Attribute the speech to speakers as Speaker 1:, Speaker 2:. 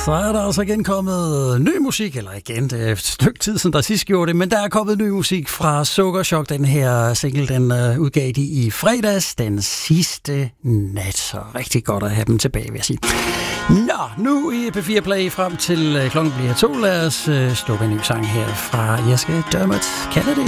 Speaker 1: Så er der altså igen kommet ny musik, eller igen, det er et stykke tid siden, der sidst gjorde det, men der er kommet ny musik fra Sukkerchok. Den her single, den udgav de i fredags, den sidste nat. Så rigtig godt at have dem tilbage, vil jeg sige. Nå, nu i P4 Play frem til klokken bliver 2. Lad os slukke en ny sang her fra Jeske Dermot Kennedy.